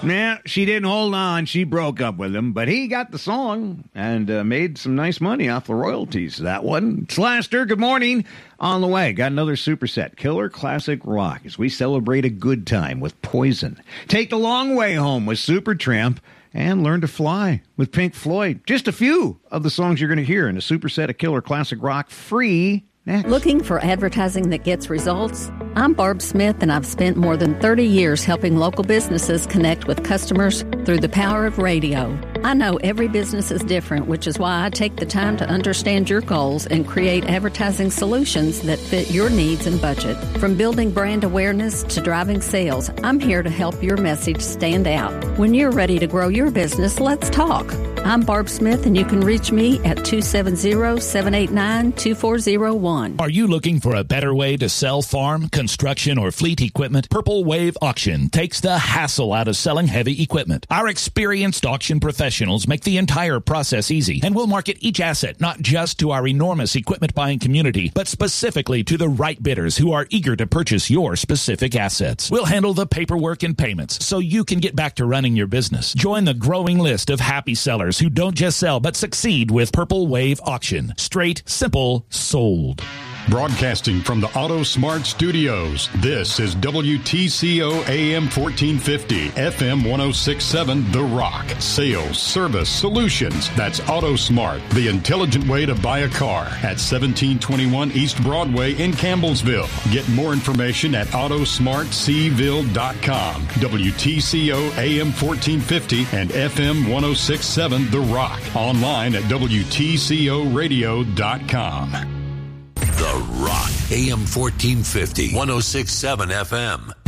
Nah, she didn't hold on. She broke up with him, but he got the song and made some nice money off the royalties. That one. Slaster, good morning. On the way, got another superset, Killer Classic Rock, as we celebrate a good time with Poison. Take the long way home with Supertramp, and Learn to Fly with Pink Floyd. Just a few of the songs you're going to hear in a superset of Killer Classic Rock, free next. Looking for advertising that gets results? I'm Barb Smith, and I've spent more than 30 years helping local businesses connect with customers through the power of radio. I know every business is different, which is why I take the time to understand your goals and create advertising solutions that fit your needs and budget. From building brand awareness to driving sales, I'm here to help your message stand out. When you're ready to grow your business, let's talk. I'm Barb Smith, and you can reach me at 270-789-2401. Are you looking for a better way to sell farm, construction, or fleet equipment? Purple Wave Auction takes the hassle out of selling heavy equipment. Our experienced auction professionals make the entire process easy, and we'll market each asset not just to our enormous equipment buying community, but specifically to the right bidders who are eager to purchase your specific assets. We'll handle the paperwork and payments so you can get back to running your business. Join the growing list of happy sellers who don't just sell but succeed with Purple Wave Auction. Straight, simple, sold. Broadcasting from the Auto Smart Studios, this is WTCO AM 1450, FM 1067, The Rock. Sales, service, solutions. That's Auto Smart, the intelligent way to buy a car at 1721 East Broadway in Campbellsville. Get more information at autosmartseville.com. WTCO AM 1450 and FM 1067, The Rock. Online at WTCOradio.com. The Rock, AM 1450, 1067 FM.